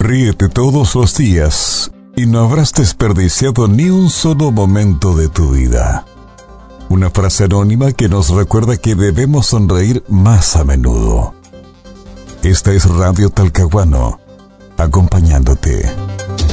Ríete todos los días y no habrás desperdiciado ni un solo momento de tu vida. Una frase anónima que nos recuerda que debemos sonreír más a menudo. Esta es Radio Talcahuano, acompañándote.